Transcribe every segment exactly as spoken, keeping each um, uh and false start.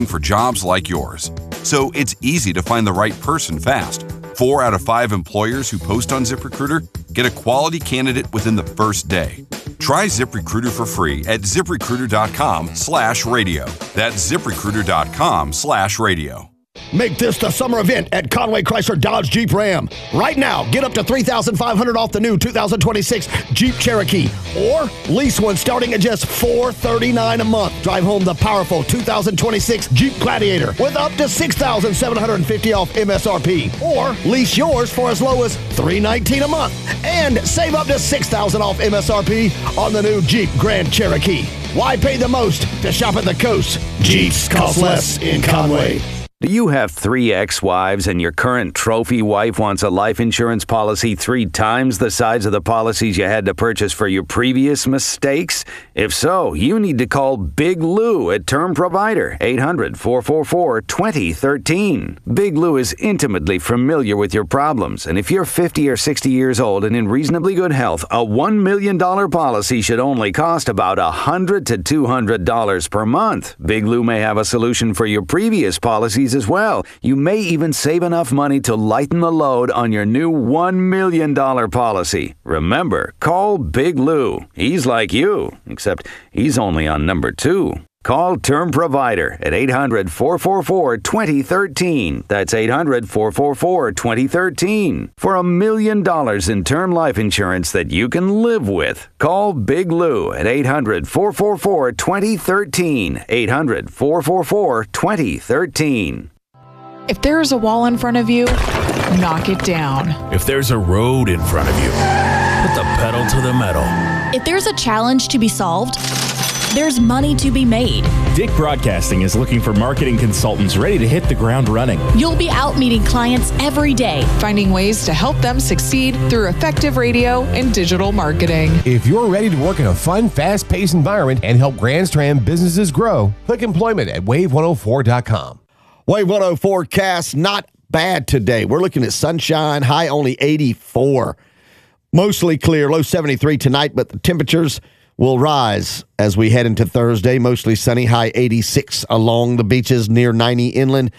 for jobs like yours. So it's easy to find the right person fast. Four out of five employers who post on ZipRecruiter get a quality candidate within the first day. Try ZipRecruiter for free at ZipRecruiter.com slash radio. That's ZipRecruiter.com slash radio. Make this the summer event at Conway Chrysler Dodge Jeep Ram. Right now, get up to three thousand five hundred dollars off the new two thousand twenty-six Jeep Cherokee. Or lease one starting at just four hundred thirty-nine dollars a month. Drive home the powerful two thousand twenty-six Jeep Gladiator with up to six thousand seven hundred fifty dollars off M S R P. Or lease yours for as low as three hundred nineteen dollars a month. And save up to six thousand dollars off M S R P on the new Jeep Grand Cherokee. Why pay the most to shop at the coast? Jeeps cost less in Conway. Do you have three ex-wives and your current trophy wife wants a life insurance policy three times the size of the policies you had to purchase for your previous mistakes? If so, you need to call Big Lou at Term Provider, eight hundred, four four four, two zero one three. Big Lou is intimately familiar with your problems, and if you're fifty or sixty years old and in reasonably good health, a one million dollars policy should only cost about one hundred to two hundred dollars per month. Big Lou may have a solution for your previous policies as well. You may even save enough money to lighten the load on your new one million dollars policy. Remember, call Big Lou. He's like you, except he's only on number two. Call Term Provider at eight hundred, four four four, two zero one three. That's eight hundred, four four four, two zero one three. For a million dollars in term life insurance that you can live with. Call Big Lou at eight hundred, four four four, two zero one three. eight hundred, four four four, two zero one three. If there's a wall in front of you, knock it down. If there's a road in front of you, put the pedal to the metal. If there's a challenge to be solved, there's money to be made. Dick Broadcasting is looking for marketing consultants ready to hit the ground running. You'll be out meeting clients every day, finding ways to help them succeed through effective radio and digital marketing. If you're ready to work in a fun, fast-paced environment and help Grand Strand businesses grow, click employment at wave one oh four dot com. Wave one oh forecast, not bad today. We're looking at sunshine, high only eighty-four. Mostly clear, low seventy-three tonight, but the temperatures will rise as we head into Thursday. Mostly sunny, high eighty-six along the beaches, near ninety inland.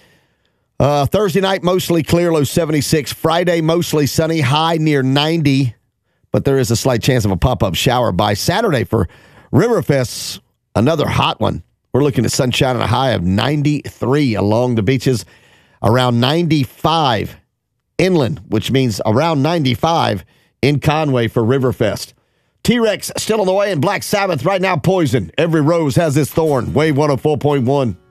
Uh, Thursday night, mostly clear, low seventy-six. Friday, mostly sunny, high near ninety, but there is a slight chance of a pop-up shower by Saturday for Riverfest, another hot one. We're looking at sunshine and a high of ninety-three along the beaches, around ninety-five inland, which means around ninety-five in Conway for Riverfest. T-Rex still on the way, and Black Sabbath right now, Poison. Every rose has its thorn. Wave one oh four point one.